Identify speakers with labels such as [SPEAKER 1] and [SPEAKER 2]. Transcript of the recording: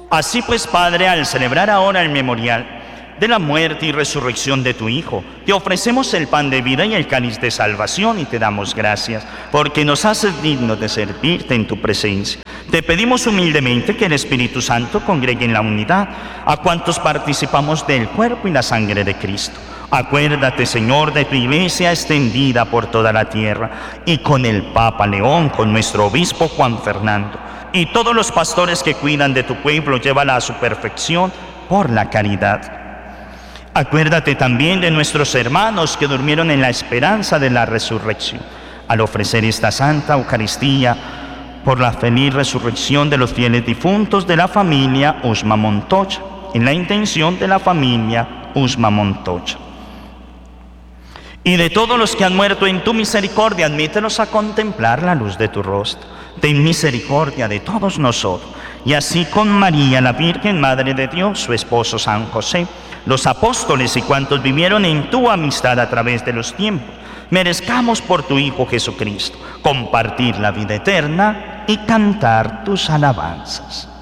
[SPEAKER 1] Así pues, Padre, al celebrar ahora el memorial de la muerte y resurrección de tu Hijo, te ofrecemos el pan de vida y el cáliz de salvación y te damos gracias, porque nos haces dignos de servirte en tu presencia. Te pedimos humildemente que el Espíritu Santo congregue en la unidad a cuantos participamos del cuerpo y la sangre de Cristo. Acuérdate, Señor, de tu iglesia extendida por toda la tierra, y con el Papa León, con nuestro obispo Juan Fernando, y todos los pastores que cuidan de tu pueblo, llévala a su perfección por la caridad. Acuérdate también de nuestros hermanos que durmieron en la esperanza de la resurrección. Al ofrecer esta Santa Eucaristía por la feliz resurrección de los fieles difuntos de la familia Usma Montoya, en la intención de la familia Usma Montoya. Y de todos los que han muerto en tu misericordia, admítelos a contemplar la luz de tu rostro. Ten misericordia de todos nosotros, y así con María, la Virgen Madre de Dios, su esposo San José, los apóstoles y cuantos vivieron en tu amistad a través de los tiempos, merezcamos por tu Hijo Jesucristo compartir la vida eterna y cantar tus alabanzas.